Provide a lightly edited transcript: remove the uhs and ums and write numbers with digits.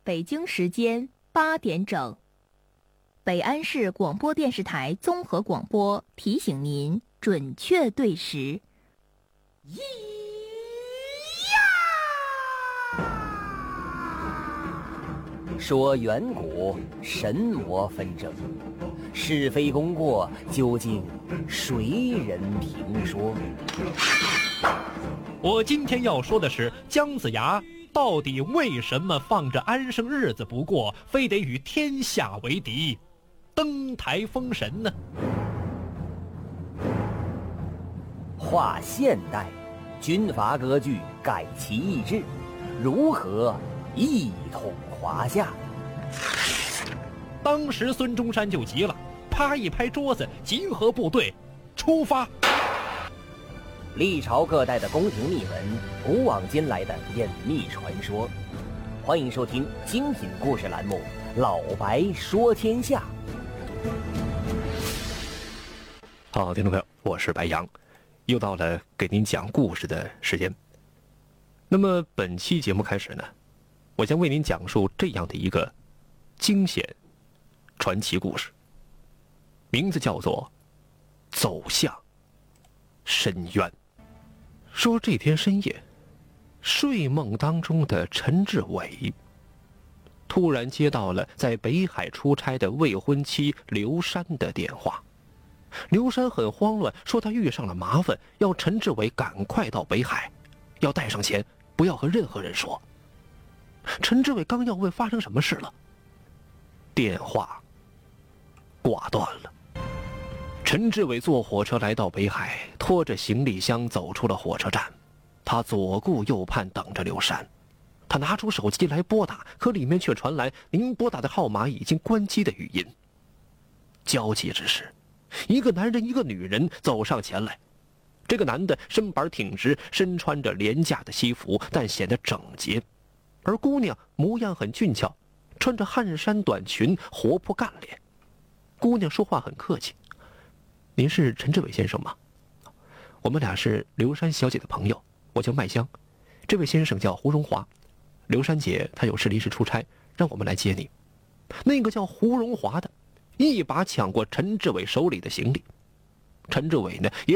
北京时间8点整，北安市广播电视台综合广播提醒您准确对时。 说远古神魔纷争，是非功过究竟谁人评说？ 我今天要说的是姜子牙到底为什么放着安生日子不过，非得与天下为敌，登台封神呢？ 划现代，军阀割据，改旗易帜，如何一统华夏？ 当时孙中山就急了，啪一拍桌子，集合部队，出发。 历朝各代的宫廷秘闻，古往今来的隐秘传说，欢迎收听精品故事栏目《老白说天下》。 好，听众朋友，我是白杨，又到了给您讲故事的时间。那么本期节目开始呢，我将为您讲述这样的一个惊险传奇故事，名字叫做《走向深渊》。说这天深夜，睡梦当中的陈志伟突然接到了在北海出差的未婚妻刘珊的电话。刘珊很慌乱，说她遇上了麻烦，要陈志伟赶快到北海，要带上钱，不要和任何人说。陈志伟刚要问发生什么事了，电话挂断了。陈志伟坐火车来到北海，拖着行李箱走出了火车站。他左顾右盼，等着刘珊。他拿出手机来拨打，可里面却传来您拨打的号码已经关机的语音。焦急之时，一个男人一个女人走上前来。这个男的身板挺直，身穿着廉价的西服，但显得整洁，而姑娘模样很俊俏，穿着汗衫短裙，活泼干练。姑娘说话很客气：“您是陈志伟先生吗？我们俩是刘珊小姐的朋友，我叫麦香，这位先生叫胡荣华。刘珊姐她有事临时出差，让我们来接你。”那个叫胡荣华的一把抢过陈志伟手里的行李。陈志伟呢也